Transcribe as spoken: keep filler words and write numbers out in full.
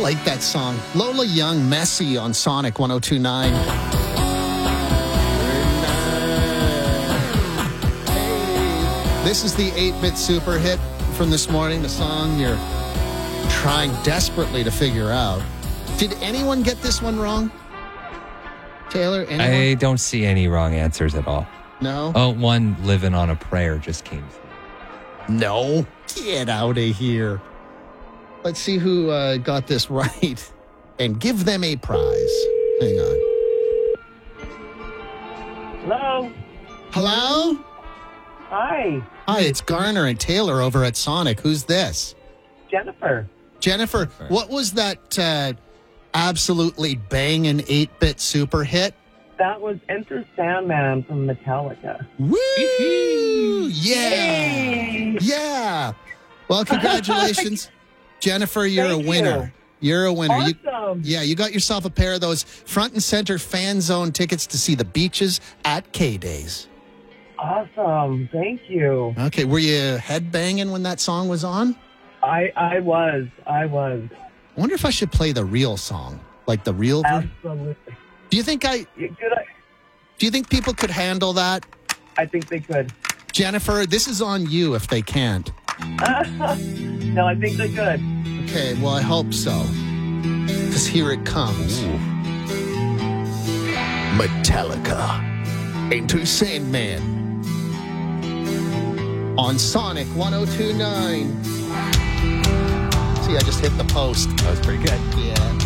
like that song. Lola Young, Messy on Sonic one oh two point nine. This is the eight-bit super hit from this morning, the song you're trying desperately to figure out. Did anyone get this one wrong? Taylor, anyone? I don't see any wrong answers at all. No? Oh, one, Living on a Prayer just came through. No. Get out of here. Let's see who uh, got this right and give them a prize. Hang on. Hello. Hello? Hi. Hi, it's Garner and Taylor over at Sonic. Who's this? Jennifer. Jennifer, what was that uh, absolutely banging eight-bit super hit? That was Enter Sandman from Metallica. Woo! Yeah! Yay! Yeah! Well, congratulations. Jennifer, you're Thank a winner. you. You're a winner. Awesome. You, yeah, you got yourself a pair of those front and center fan zone tickets to see the beaches at K-Days. Awesome. Thank you. Okay, were you headbanging when that song was on? I I was. I was. I wonder if I should play the real song, like the real version. Absolutely. Do you think I? You- Could I? Do you think people could handle that? I think they could. Jennifer, this is on you if they can't. No, I think they could. Okay, well, I hope so. Because here it comes. Metallica. Enter Sandman. On Sonic one oh two point nine. See, I just hit the post. That was pretty good. Yeah.